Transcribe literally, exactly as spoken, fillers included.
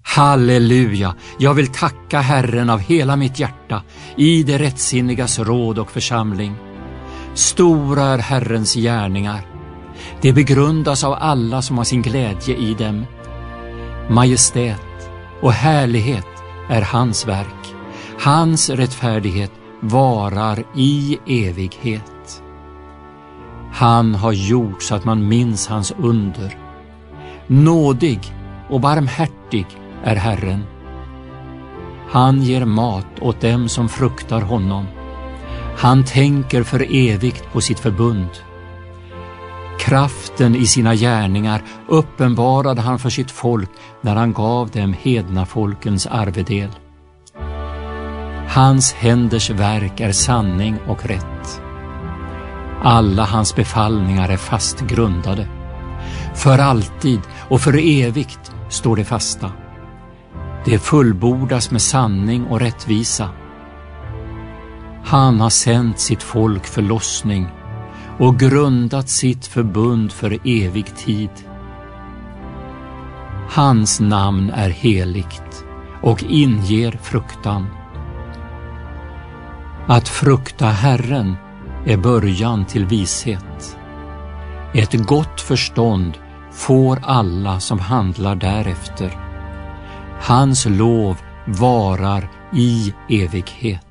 Halleluja, jag vill tacka Herren av hela mitt hjärta i det rättsinnigas råd och församling. Stora är Herrens gärningar. Det begrundas av alla som har sin glädje i dem. Majestät och härlighet är hans verk. Hans rättfärdighet varar i evighet. Han har gjort så att man minns hans under. Nådig och barmhärtig är Herren. Han ger mat åt dem som fruktar honom. Han tänker för evigt på sitt förbund. Kraften i sina gärningar uppenbarade han för sitt folk när han gav dem hedna folkens arvedel. Hans händers verk är sanning och rätt. Alla hans befallningar är fast grundade. För alltid och för evigt står det fasta. Det fullbordas med sanning och rättvisa. Han har sänt sitt folk förlossning och grundat sitt förbund för evig tid. Hans namn är heligt och inger fruktan. Att frukta Herren är början till vishet. Ett gott förstånd får alla som handlar därefter. Hans lov varar i evighet.